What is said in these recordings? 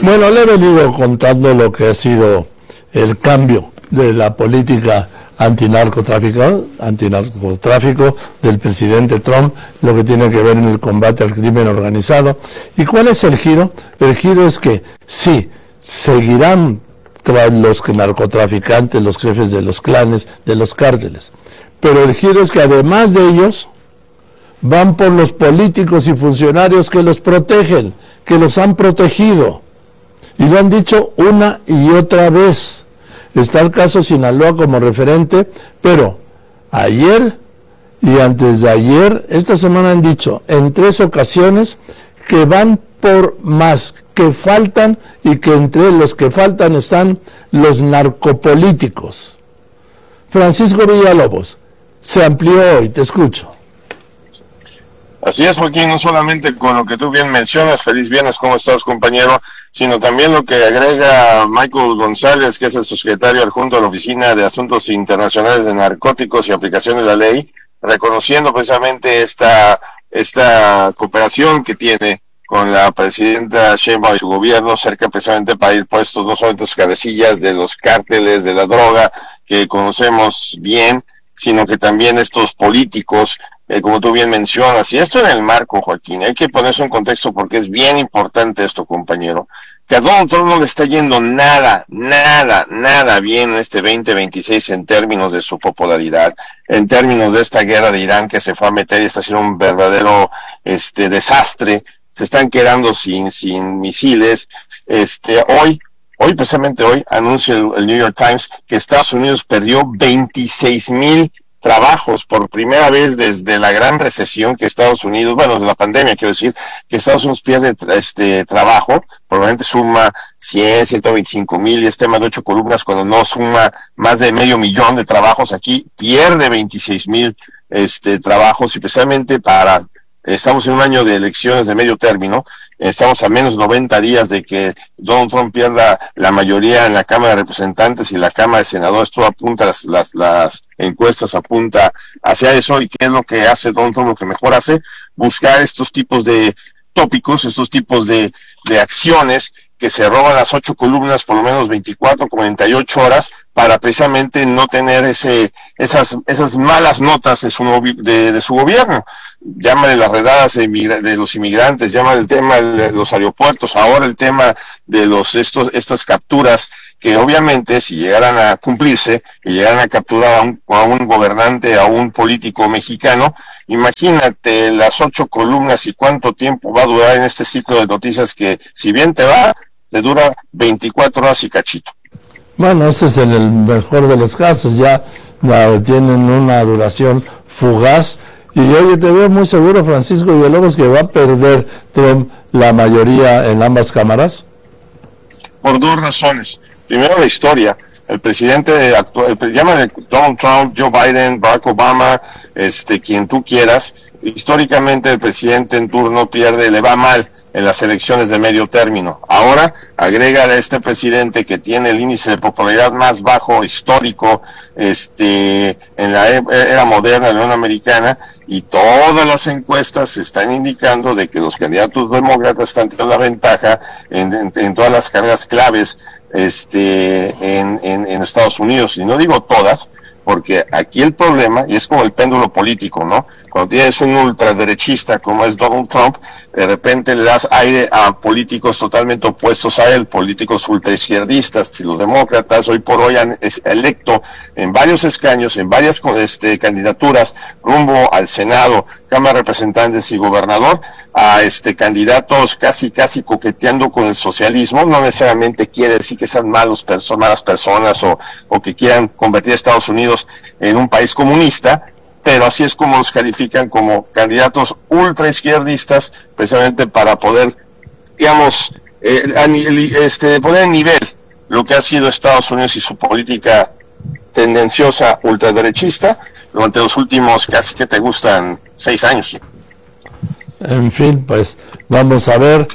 Bueno, le he venido contando lo que ha sido el cambio de la política antinarcotráfico del presidente Trump, lo que tiene que ver en el combate al crimen organizado. ¿Y cuál es el giro? El giro es que sí, seguirán tras los narcotraficantes, los jefes de los clanes, de los cárteles. Pero el giro es que además de ellos, van por los políticos y funcionarios que los protegen, que los han protegido. Y lo han dicho una y otra vez. Está el caso Sinaloa como referente, pero ayer y antes de ayer, esta semana han dicho en 3 ocasiones que van por más, que faltan, y que entre los que faltan están los narcopolíticos. Francisco Villalobos, se amplió hoy, te escucho. Así es, Joaquín, no solamente con lo que tú bien mencionas, feliz viernes, ¿cómo estás, compañero?, sino también lo que agrega Michael González, que es el secretario adjunto de la Oficina de Asuntos Internacionales de Narcóticos y Aplicación de la Ley, reconociendo precisamente esta cooperación que tiene con la presidenta Sheinbaum y su gobierno, cerca precisamente para ir puestos no solamente las cabecillas de los cárteles de la droga que conocemos bien, sino que también estos políticos, como tú bien mencionas, y esto en el marco, Joaquín, hay que ponerse en contexto porque es bien importante esto, compañero, que a Donald Trump no le está yendo nada bien en este 2026 en términos de su popularidad, en términos de esta guerra de Irán que se fue a meter y está haciendo un verdadero desastre, se están quedando sin misiles. Precisamente hoy, anuncia el New York Times que Estados Unidos perdió 26,000 trabajos por primera vez desde la gran recesión que Estados Unidos, desde la pandemia, quiero decir, que Estados Unidos pierde trabajo, probablemente suma 125,000 y es tema de 8 columnas, cuando no suma más de 500,000 de trabajos, aquí pierde 26,000 trabajos, y precisamente estamos en un año de elecciones de medio término, estamos a menos 90 días de que Donald Trump pierda la mayoría en la Cámara de Representantes y la Cámara de Senadores. Todo apunta, las encuestas apunta hacia eso. ¿Y qué es lo que hace Donald Trump? Lo que mejor hace, buscar estos tipos de tópicos, estos tipos de acciones que se roban las 8 columnas por lo menos 24, 48 horas para precisamente no tener esas malas notas de su gobierno. Llámale las redadas de los inmigrantes, llámale el tema de los aeropuertos, ahora el tema de estas capturas que obviamente si llegaran a cumplirse y llegaran a capturar a un gobernante, a un político mexicano, imagínate las 8 columnas y cuánto tiempo va a durar en este ciclo de noticias que, si bien te dura 24 horas y cachito. Bueno, ese es en el mejor de los casos, ya tienen una duración fugaz. Y oye, te veo muy seguro, Francisco Villalobos, que va a perder Trump la mayoría en ambas cámaras. Por 2 razones. Primero, la historia. El presidente actual, llámale Donald Trump, Joe Biden, Barack Obama, quien tú quieras, históricamente el presidente en turno le va mal en las elecciones de medio término. Ahora, agrega a este presidente que tiene el índice de popularidad más bajo histórico en la era moderna de la Unión Americana, y todas las encuestas están indicando de que los candidatos demócratas están teniendo la ventaja en todas las cargas claves en Estados Unidos. Y no digo todas, porque aquí el problema, y es como el péndulo político, ¿no? Cuando tienes un ultraderechista como es Donald Trump, de repente le das aire a políticos totalmente opuestos a él, políticos ultraizquierdistas, y los demócratas hoy por hoy han electo en varios escaños, en varias candidaturas, rumbo al Senado, Cámara de Representantes y Gobernador, a candidatos casi coqueteando con el socialismo. No necesariamente quiere decir que sean malas personas o que quieran convertir a Estados Unidos en un país comunista, pero así es como los califican como candidatos ultraizquierdistas, precisamente para poder, digamos, poner en nivel lo que ha sido Estados Unidos y su política tendenciosa ultraderechista durante los últimos casi que te gustan 6 años. En fin, pues vamos a ver,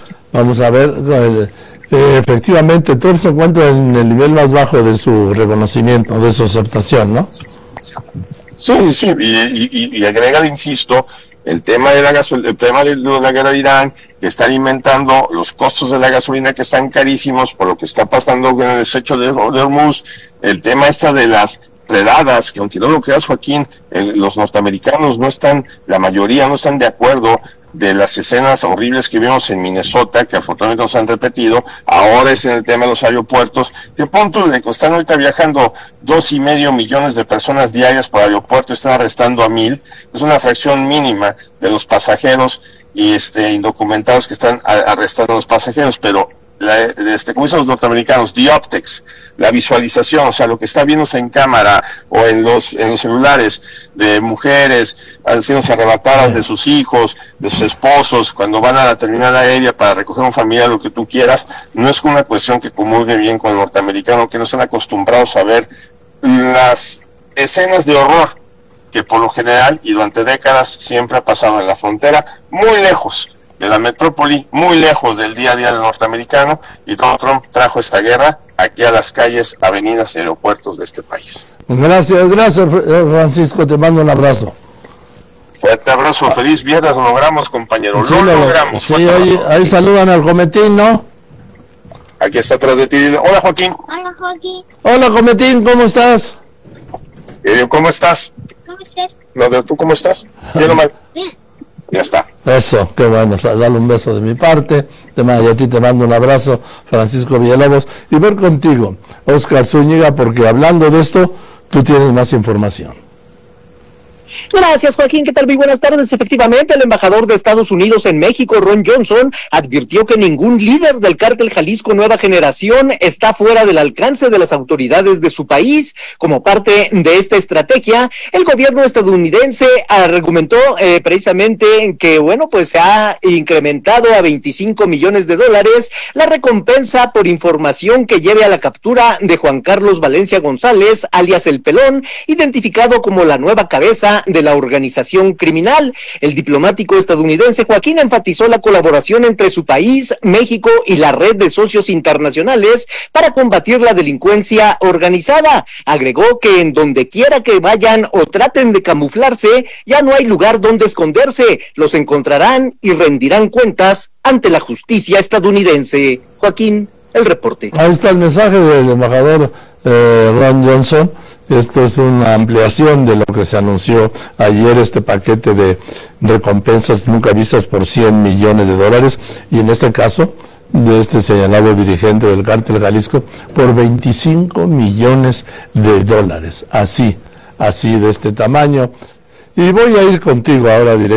efectivamente Trump se encuentra en el nivel más bajo de su reconocimiento, de su aceptación, ¿no? Sí, y agrega, insisto, el tema de el tema de la guerra de Irán, que está alimentando los costos de la gasolina que están carísimos por lo que está pasando con el estrecho de Hormuz, el tema de las redadas, que aunque no lo creas, Joaquín, los norteamericanos no están, la mayoría no están de acuerdo de las escenas horribles que vimos en Minnesota, que afortunadamente nos han repetido. Ahora es en el tema de los aeropuertos, que punto de que están ahorita viajando 2.5 millones de personas diarias por aeropuerto, están arrestando a 1,000, es una fracción mínima de los pasajeros y indocumentados que están arrestando a los pasajeros, pero como dicen los norteamericanos, the optics, la visualización, o sea, lo que está viéndose en cámara o en los celulares de mujeres haciéndose arrebatadas de sus hijos, de sus esposos, cuando van a la terminal aérea para recoger a un familiar, lo que tú quieras, no es una cuestión que comulgue bien con el norteamericano, que no están acostumbrados a ver las escenas de horror que por lo general y durante décadas siempre ha pasado en la frontera, muy lejos de la metrópoli, muy lejos del día a día del norteamericano, y Donald Trump trajo esta guerra aquí a las calles, avenidas y aeropuertos de este país. Gracias Francisco, te mando un abrazo. Fuerte abrazo, feliz viernes, lo logramos, compañero, sí, lo logramos. Sí, ahí saludan al Cometín, ¿no? Aquí está atrás de ti. Hola, Joaquín. Hola, Joaquín. Hola, Cometín, ¿cómo estás? ¿Cómo estás? ¿Cómo estás? ¿Tú cómo estás? ¿Bien o mal? Bien. Ya está. Eso, qué bueno, dale un beso de mi parte, y a ti te mando un abrazo, Francisco Villalobos, y ver contigo, Oscar Zúñiga, porque hablando de esto, tú tienes más información. Gracias, Joaquín. ¿Qué tal? Muy buenas tardes. Efectivamente, el embajador de Estados Unidos en México, Ron Johnson, advirtió que ningún líder del cártel Jalisco Nueva Generación está fuera del alcance de las autoridades de su país. Como parte de esta estrategia, el gobierno estadounidense argumentó precisamente que, pues se ha incrementado a $25 millones la recompensa por información que lleve a la captura de Juan Carlos Valencia González, alias El Pelón, identificado como la nueva cabeza de la organización criminal. El diplomático estadounidense Joaquín enfatizó la colaboración entre su país, México y la red de socios internacionales para combatir la delincuencia organizada. Agregó que en donde quiera que vayan o traten de camuflarse, ya no hay lugar donde esconderse, los encontrarán y rendirán cuentas ante la justicia estadounidense. Joaquín, el reporte. Ahí está el mensaje del embajador Ron Johnson. Esto es una ampliación de lo que se anunció ayer, este paquete de recompensas nunca vistas por $100 millones, y en este caso, de este señalado dirigente del cártel Jalisco, por $25 millones. Así de este tamaño. Y voy a ir contigo ahora directamente.